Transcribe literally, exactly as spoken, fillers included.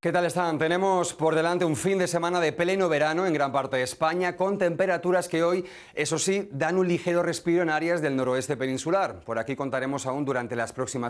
¿Qué tal están? Tenemos por delante un fin de semana de pleno verano en gran parte de España, con temperaturas que hoy, eso sí, dan un ligero respiro en áreas del noroeste peninsular. Por aquí contaremos aún durante las próximas